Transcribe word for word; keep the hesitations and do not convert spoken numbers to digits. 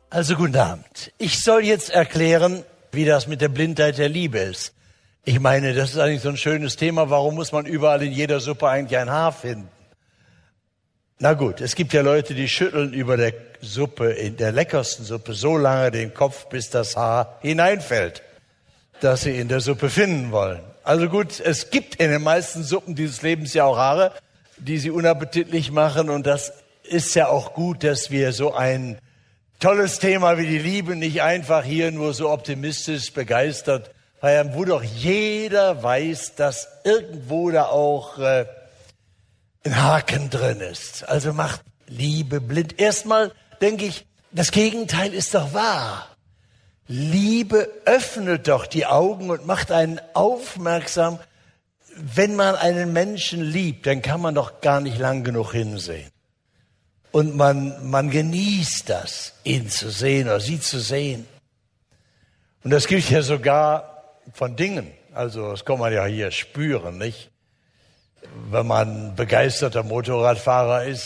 Also guten Abend. Ich soll jetzt erklären, wie das mit der Blindheit der Liebe ist. Ich meine, das ist eigentlich so ein schönes Thema. Warum muss man überall in jeder Suppe eigentlich ein Haar finden? Na gut, es gibt ja Leute, die schütteln über der Suppe, in der leckersten Suppe, so lange den Kopf, bis das Haar hineinfällt, das sie in der Suppe finden wollen. Also gut, es gibt in den meisten Suppen dieses Lebens ja auch Haare, die sie unappetitlich machen. Und das ist ja auch gut, dass wir so ein tolles Thema wie die Liebe nicht einfach hier nur so optimistisch begeistert feiern, wo doch jeder weiß, dass irgendwo da auch äh, ein Haken drin ist. Also macht Liebe blind. Erstmal denke ich, das Gegenteil ist doch wahr. Liebe öffnet doch die Augen und macht einen aufmerksam. Wenn man einen Menschen liebt, dann kann man doch gar nicht lang genug hinsehen. Und man, man genießt das, ihn zu sehen oder sie zu sehen. Und das gilt ja sogar von Dingen. Also das kann man ja hier spüren, nicht? Wenn man begeisterter Motorradfahrer ist,